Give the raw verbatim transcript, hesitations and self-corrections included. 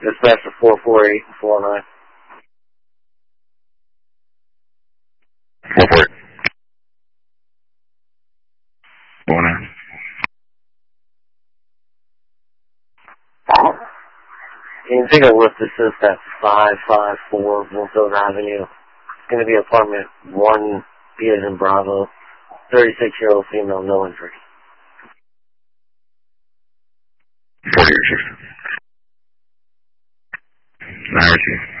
Dispatch to four four eight four nine. four four eight. four nine. Can you take a look? This is at five five four Woolfield Avenue. It's going to be apartment one, B as in Bravo. thirty-six-year-old female, no injury. forty-six. nine or two.